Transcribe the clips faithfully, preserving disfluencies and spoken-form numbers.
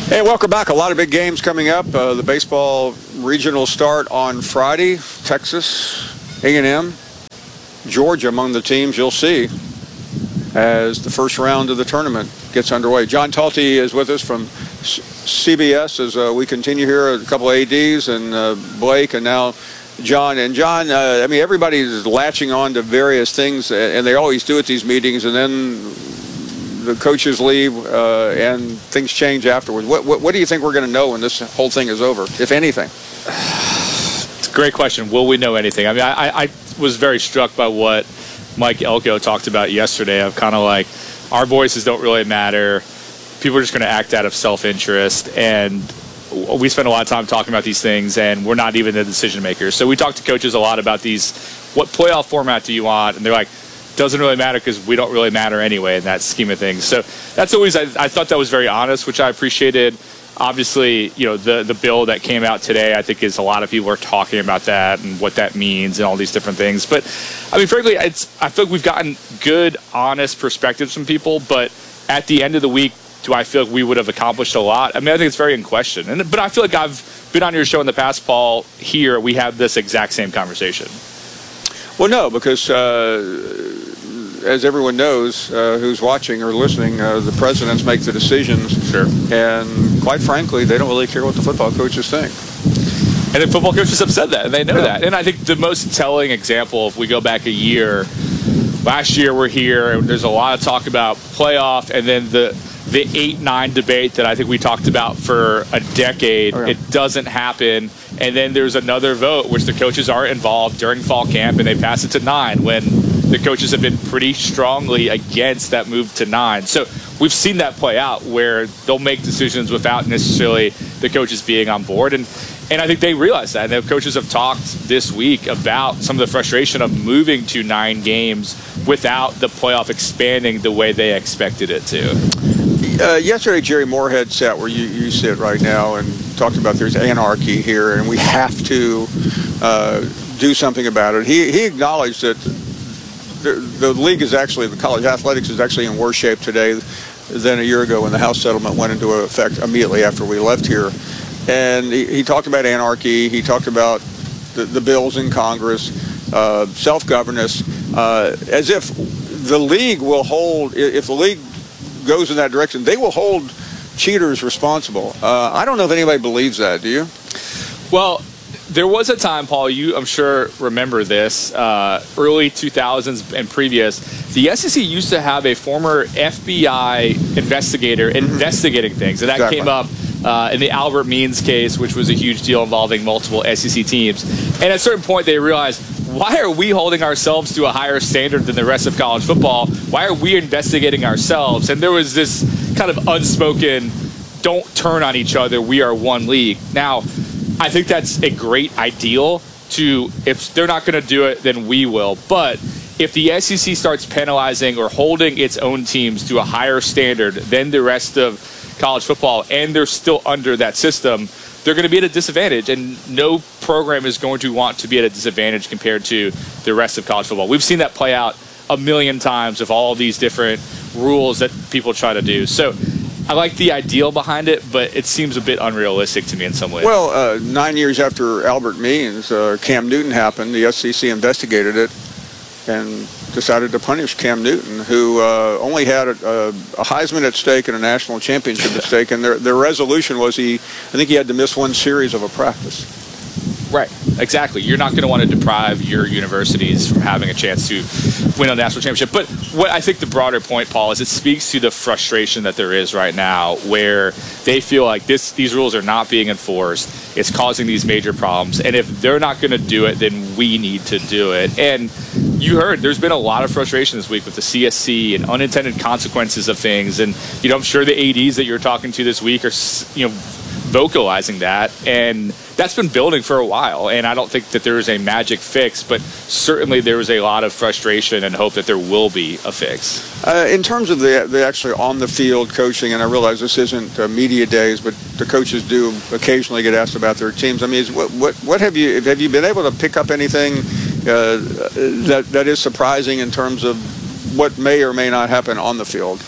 Hey, welcome back. A lot of big games coming up. Uh, the baseball regional start on Friday. Texas, A and M, Georgia among the teams you'll see as the first round of the tournament gets underway. John Talty is with us from C B S as uh, we continue here. A couple of A Ds and uh, Blake and now John. And John, uh, I mean, everybody's latching on to various things, and they always do at these meetings, and then the coaches leave uh, and things change afterwards. What, what, what do you think we're going to know when this whole thing is over, if anything? It's a great question. Will we know anything? I mean, I, I was very struck by what Mike Elko talked about yesterday of kind of like our voices don't really matter. People are just going to act out of self-interest. And we spend a lot of time talking about these things, and we're not even the decision makers. So we talk to coaches a lot about these, what playoff format do you want? And they're like, doesn't really matter because we don't really matter anyway in that scheme of things. So that's always, I, I thought that was very honest, which I appreciated. Obviously, you know, the, the bill that came out today, I think is a lot of people are talking about that and what that means and all these different things. But, I mean, frankly, it's, I feel like we've gotten good, honest perspectives from people. But at the end of the week, do I feel like we would have accomplished a lot? I mean, I think it's very in question. And, but I feel like I've been on your show in the past, Paul. Here, we have this exact same conversation. Well, no, because uh, as everyone knows uh, who's watching or listening, uh, the presidents make the decisions. Sure. And quite frankly, they don't really care what the football coaches think. And the football coaches have said that, and they know Yeah. that. And I think the most telling example, if we go back a year, last year we're here, and there's a lot of talk about playoff, and then the the eight nine debate that I think we talked about for a decade. Oh, yeah. It doesn't happen. And then there's another vote, which the coaches are involved during fall camp, and they pass it to nine when the coaches have been pretty strongly against that move to nine. So we've seen that play out where they'll make decisions without necessarily the coaches being on board. And and I think they realize that. And the coaches have talked this week about some of the frustration of moving to nine games without the playoff expanding the way they expected it to. Uh, yesterday, Jerry Moorhead sat where you, you sit right now and talked about there's anarchy here and we have to uh, do something about it. He, he acknowledged that the, the league is actually, the college athletics is actually in worse shape today than a year ago when the House settlement went into effect immediately after we left here. And he, he talked about anarchy. He talked about the, the bills in Congress, uh, self-governance, uh, as if the league will hold, if the league goes in that direction, they will hold cheaters responsible. Uh, I don't know if anybody believes that. Do you? Well, there was a time, Paul, you I'm sure remember this, uh, early two thousands and previous, the S E C used to have a former F B I investigator investigating things, and that Exactly. came up uh, in the Albert Means case, which was a huge deal involving multiple S E C teams. And at a certain point, they realized, why are we holding ourselves to a higher standard than the rest of college football? Why are we investigating ourselves? And there was this kind of unspoken, don't turn on each other, we are one league. Now, I think that's a great ideal to, if they're not going to do it, then we will. But if the S E C starts penalizing or holding its own teams to a higher standard than the rest of college football, and they're still under that system, they're going to be at a disadvantage, and no program is going to want to be at a disadvantage compared to the rest of college football. We've seen that play out a million times with all these different rules that people try to do. So I like the ideal behind it, but it seems a bit unrealistic to me in some ways. Well, uh, nine years after Albert Means, uh, Cam Newton happened, the S E C investigated it and decided to punish Cam Newton, who uh, only had a, a Heisman at stake and a national championship at stake, and their, their resolution was he, I think he had to miss one series of a practice. Right, exactly. You're not going to want to deprive your universities from having a chance to win a national championship. But what I think the broader point, Paul, is it speaks to the frustration that there is right now where they feel like this, these rules are not being enforced. It's causing these major problems. And if they're not going to do it, then we need to do it. And you heard there's been a lot of frustration this week with the C S C and unintended consequences of things. And, you know, I'm sure the A Ds that you're talking to this week are, you know, vocalizing that, and that's been building for a while, and I don't think that there is a magic fix, but certainly there is a lot of frustration and hope that there will be a fix. Uh, in terms of the, the actually on-the-field coaching, and I realize this isn't uh, media days, but the coaches do occasionally get asked about their teams. I mean, is, what, what, what have you have you been able to pick up anything uh, that that is surprising in terms of what may or may not happen on the field?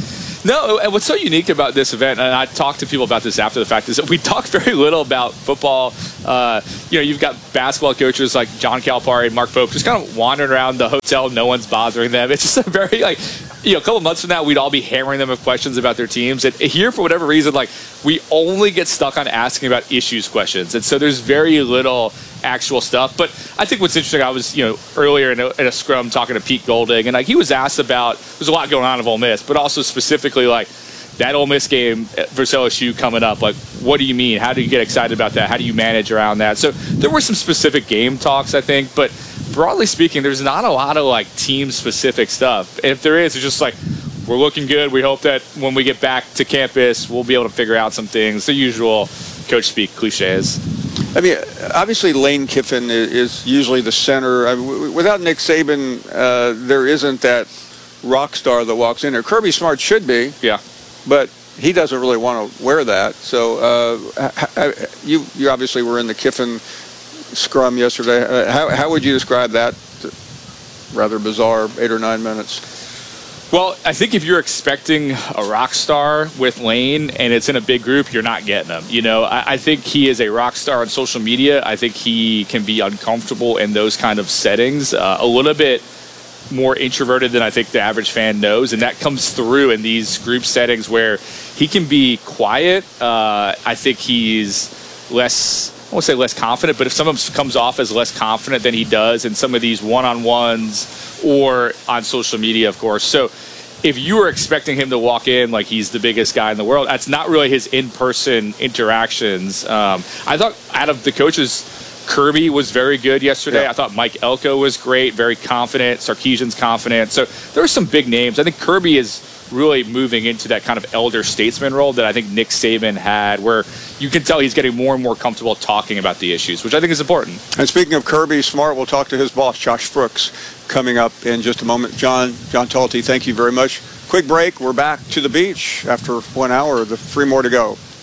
No, and what's so unique about this event, and I talked to people about this after the fact, is that we talk very little about football. Uh, you know, you've got basketball coaches like John Calipari and Mark Pope just kind of wandering around the hotel. No one's bothering them. It's just a very, like, you know, a couple months from now, we'd all be hammering them with questions about their teams. And here, for whatever reason, like, we only get stuck on asking about issues questions. And so there's very little actual stuff. But I think what's interesting, I was, you know, earlier in a, in a scrum talking to Pete Golding, and like he was asked about, there's a lot going on of Ole Miss, but also specifically like that Ole Miss game versus L S U coming up. Like, what do you mean? How do you get excited about that? How do you manage around that? So there were some specific game talks, I think, but broadly speaking, there's not a lot of like team specific stuff. And if there is, it's just like, we're looking good. We hope that when we get back to campus, we'll be able to figure out some things. The usual coach speak cliches. I mean, obviously Lane Kiffin is usually the center. I mean, without Nick Saban, uh, there isn't that rock star that walks in there. Kirby Smart should be, yeah, but he doesn't really want to wear that. So uh, you you obviously were in the Kiffin scrum yesterday. Uh, how how would you describe that? Rather bizarre eight or nine minutes. Well, I think if you're expecting a rock star with Lane and it's in a big group, you're not getting him. You know, I, I think he is a rock star on social media. I think he can be uncomfortable in those kind of settings, uh, a little bit more introverted than I think the average fan knows. And that comes through in these group settings where he can be quiet. Uh, I think he's less, I won't say less confident, but if someone comes off as less confident than he does in some of these one-on-ones or on social media, of course. So if you were expecting him to walk in like he's the biggest guy in the world, that's not really his in-person interactions. Um, I thought out of the coaches, Kirby was very good yesterday. Yeah. I thought Mike Elko was great, very confident. Sarkisian's confident. So there were some big names. I think Kirby is really moving into that kind of elder statesman role that I think Nick Saban had, where you can tell he's getting more and more comfortable talking about the issues, which I think is important. And speaking of Kirby Smart, we'll talk to his boss, Josh Brooks, coming up in just a moment. John, John Talty, thank you very much. Quick break. We're back to the beach after one hour. The three more to go.